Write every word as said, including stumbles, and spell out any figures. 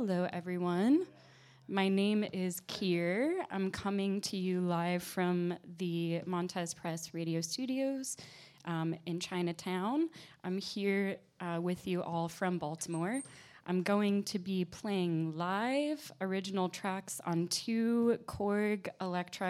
Hello, everyone. My name is Kier. I'm coming to you live from the Montez Press Radio Studios um, in Chinatown. I'm here uh, with you all from Baltimore. I'm going to be playing live original tracks on two Korg Electric